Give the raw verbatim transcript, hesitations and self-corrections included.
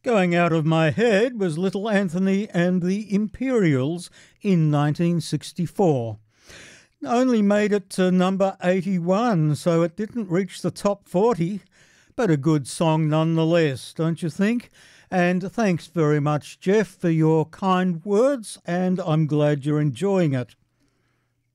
Going out of my head was Little Anthony and the Imperials in nineteen sixty-four. Only made it to number eighty-one, so it didn't reach the top forty, but a good song nonetheless, don't you think? And thanks very much, Jeff, for your kind words, and I'm glad you're enjoying it.